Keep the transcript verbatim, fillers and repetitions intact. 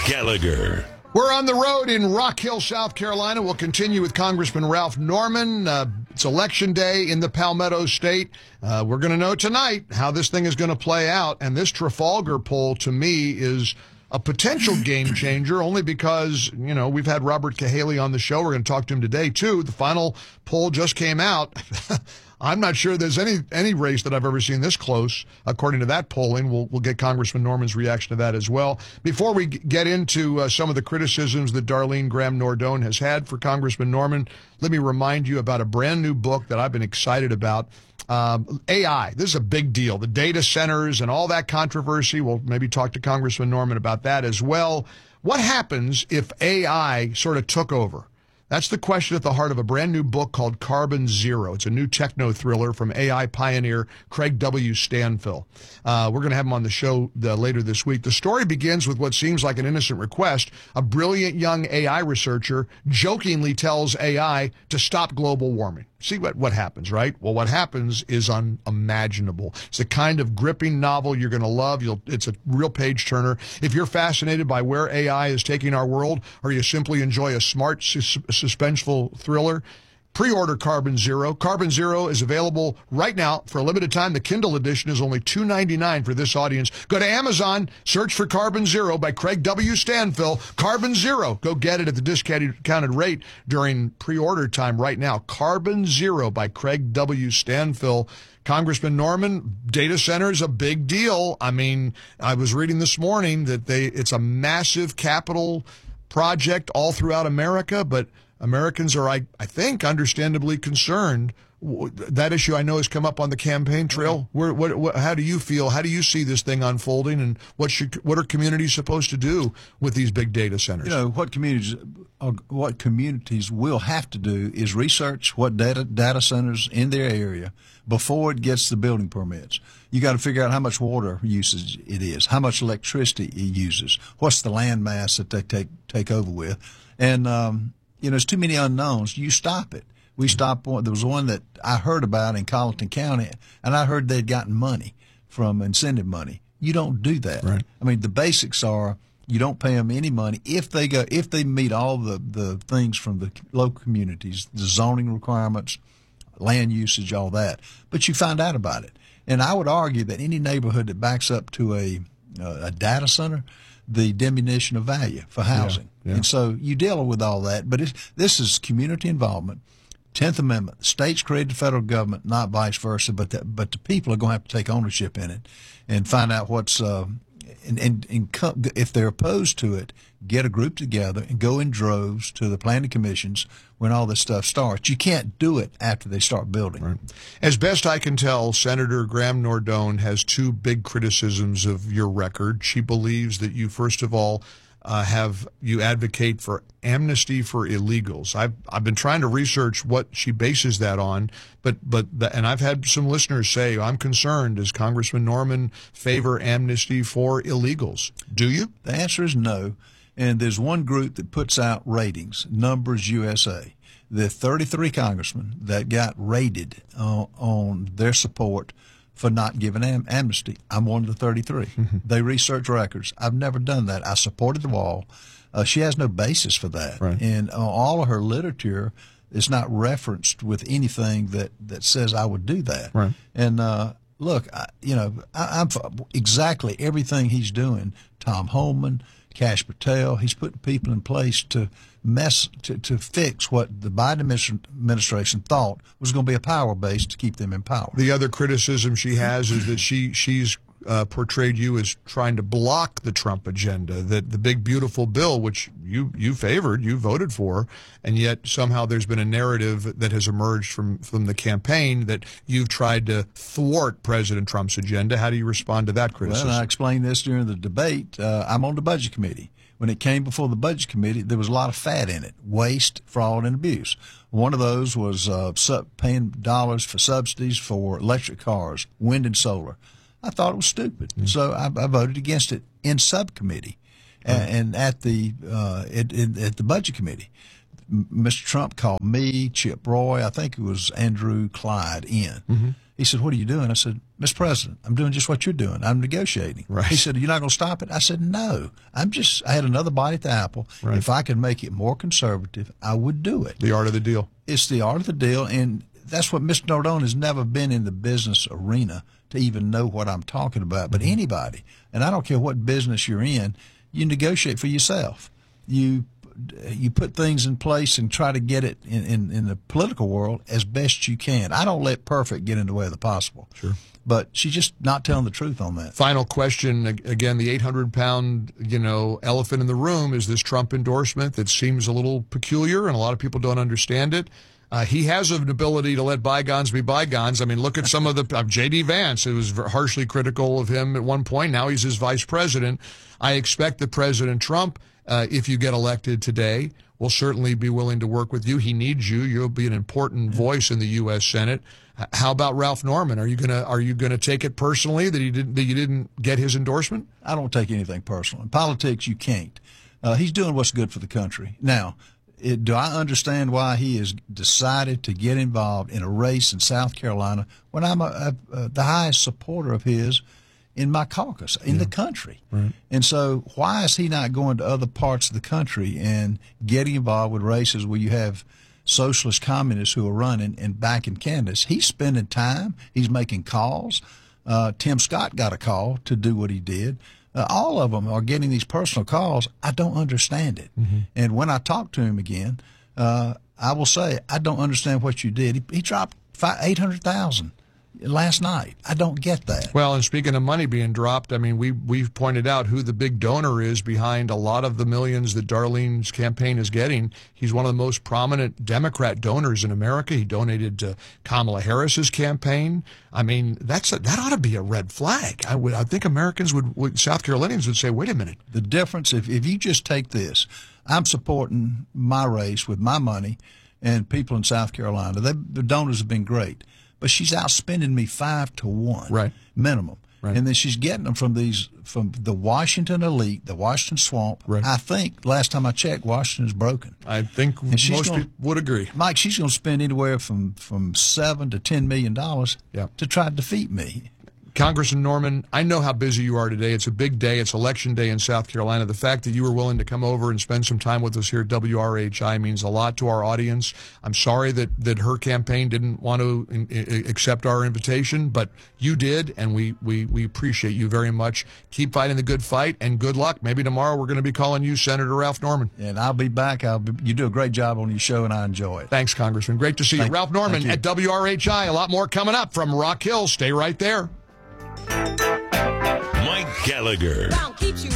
Gallagher. We're on the road in Rock Hill, South Carolina. We'll continue with Congressman Ralph Norman. Uh, it's Election Day in the Palmetto State. Uh, we're going to know tonight how this thing is going to play out. And this Trafalgar poll, to me, is a potential game changer, only because, you know, we've had Robert Cahaly on the show. We're going to talk to him today, too. The final poll just came out. I'm not sure there's any any race that I've ever seen this close, according to that polling. We'll we'll get Congressman Norman's reaction to that as well. Before we get into uh, some of the criticisms that Darlene Graham-Nordone has had for Congressman Norman, let me remind you about a brand new book that I've been excited about. Um, A I, this is a big deal. The data centers and all that controversy. We'll maybe talk to Congressman Norman about that as well. What happens if A I sort of took over? That's the question at the heart of a brand new book called Carbon Zero. It's a new techno thriller from A I pioneer Craig W. Stanfill. Uh, we're going to have him on the show uh, later this week. The story begins with what seems like an innocent request. A brilliant young A I researcher jokingly tells A I to stop global warming. See what, what happens, right? Well, what happens is unimaginable. It's the kind of gripping novel you're going to love. You'll, it's a real page-turner. If you're fascinated by where A I is taking our world, or you simply enjoy a smart, sus- suspenseful thriller, pre-order Carbon Zero. Carbon Zero is available right now for a limited time. The Kindle edition is only two ninety-nine for this audience. Go to Amazon, search for Carbon Zero by Craig W. Stanfill. Carbon Zero. Go get it at the discounted rate during pre-order time right now. Carbon Zero by Craig W. Stanfill. Congressman Norman, data center is a big deal. I mean, I was reading this morning that they it's a massive capital project all throughout America, but Americans are, I, I think, understandably concerned. That issue I know has come up on the campaign trail. Where, what, what, how do you feel? How do you see this thing unfolding? And what should, what are communities supposed to do with these big data centers? You know, what communities, what communities will have to do is research what data data centers in their area before it gets the building permits. You got to figure out how much water usage it is, how much electricity it uses, what's the land mass that they take take over with, and um, you know, there's too many unknowns. You stop it. We stopped one. There was one that I heard about in Colleton County, and I heard they'd gotten money from incentive money. You don't do that. Right. I mean, the basics are you don't pay them any money if they go if they meet all the, the things from the local communities, the zoning requirements, land usage, all that. But you find out about it. And I would argue that any neighborhood that backs up to a uh, a data center, the diminution of value for housing. Yeah, yeah. And so you deal with all that. But it's, this is community involvement. Tenth Amendment. The states created the federal government, not vice versa, but the, but the people are going to have to take ownership in it and find out what's uh, and, and, and co- if they're opposed to it, get a group together and go in droves to the planning commissions when all this stuff starts. You can't do it after they start building. Right. As best I can tell, Senator Graham-Nordone has two big criticisms of your record. She believes that you, first of all, Uh, have you advocate for amnesty for illegals. I've I've been trying to research what she bases that on, but but the, and I've had some listeners say, I'm concerned. Does Congressman Norman favor amnesty for illegals? Do you? The answer is no. And there's one group that puts out ratings, Numbers U S A. The thirty-three congressmen that got rated uh, on their support for not giving am- amnesty. I'm one of the thirty-three. Mm-hmm. They research records. I've never done that. I supported the wall. Uh, she has no basis for that. Right. And uh, all of her literature is not referenced with anything that, that says I would do that. Right. And uh, look, I, you know, I, I'm for exactly everything he's doing. Tom Homan, Kash Patel, he's putting people in place to mess to, to fix what the Biden administration thought was going to be a power base to keep them in power. The other criticism she has is that she she's uh, portrayed you as trying to block the Trump agenda, that the big beautiful bill, which you you favored, you voted for, and yet somehow there's been a narrative that has emerged from from the campaign that you've tried to thwart President Trump's agenda. How do you respond to that criticism? Well, I explained this during the debate. Uh, I'm on the Budget Committee. When it came before the Budget Committee, there was a lot of fat in it, waste, fraud, and abuse. One of those was uh, sub- paying dollars for subsidies for electric cars, wind and solar. I thought it was stupid, mm-hmm. so I, I voted against it in subcommittee mm-hmm. and, and at the uh, it, it, at the Budget Committee. Mister Trump called me, Chip Roy, I think it was Andrew Clyde in. Mm-hmm. He said, what are you doing? I said, Mister President, I'm doing just what you're doing. I'm negotiating. Right. He said, you're not going to stop it? I said, no. I'm just, I had another bite at the apple. Right. If I could make it more conservative, I would do it. The art of the deal. It's the art of the deal, and that's what Mister Nardone has never been in the business arena to even know what I'm talking about. But anybody, and I don't care what business you're in, you negotiate for yourself. You you put things in place and try to get it in, in, in the political world as best you can. I don't let perfect get in the way of the possible. Sure. But she's just not telling the truth on that. Final question, again, the eight hundred pound, you know, elephant in the room is this Trump endorsement that seems a little peculiar, and a lot of people don't understand it. Uh, he has an ability to let bygones be bygones. I mean, look at some of the uh, J D. Vance, who was harshly critical of him at one point. Now he's his vice president. I expect that President Trump, uh, if you get elected today, will certainly be willing to work with you. He needs you. You'll be an important voice in the U S. Senate. How about Ralph Norman? Are you gonna are you gonna take it personally that he didn't that you didn't get his endorsement? I don't take anything personal. In politics, you can't. Uh, he's doing what's good for the country. Now, it, do I understand why he has decided to get involved in a race in South Carolina when I'm a, a, a, the highest supporter of his in my caucus, in yeah. the country? Right. And so why is he not going to other parts of the country and getting involved with races where you have socialist communists who are running and backing candidates? He's spending time. He's making calls. Uh, Tim Scott got a call to do what he did. Uh, all of them are getting these personal calls. I don't understand it. Mm-hmm. And when I talk to him again, uh, I will say, I don't understand what you did. He, he dropped eight hundred thousand dollars last night. I don't get that. Well, and speaking of money being dropped, I mean, we, we've pointed out who the big donor is behind a lot of the millions that Darlene's campaign is getting. He's one of the most prominent Democrat donors in America. He donated to Kamala Harris's campaign. I mean, that's a, that ought to be a red flag. I would, I think Americans would, would, South Carolinians would say, wait a minute. The difference, if, if you just take this, I'm supporting my race with my money and people in South Carolina. They, the donors have been great. But she's outspending me five to one, right, minimum, right. And then she's getting them from these from the Washington elite, the Washington swamp. Right. I think last time I checked, Washington's broken. I think most gonna, people would agree, Mike. She's going to spend anywhere from from seven to ten million dollars yeah. to try to defeat me. Congressman Norman, I know how busy you are today. It's a big day. It's Election Day in South Carolina. The fact that you were willing to come over and spend some time with us here at W R H I means a lot to our audience. I'm sorry that, that her campaign didn't want to in, in, accept our invitation, but you did, and we, we, we appreciate you very much. Keep fighting the good fight, and good luck. Maybe tomorrow we're going to be calling you Senator Ralph Norman. And I'll be back. I'll be, you do a great job on your show, and I enjoy it. Thanks, Congressman. Great to see Thank, you. Ralph Norman you. at W R H I. A lot more coming up from Rock Hill. Stay right there. Mike Gallagher.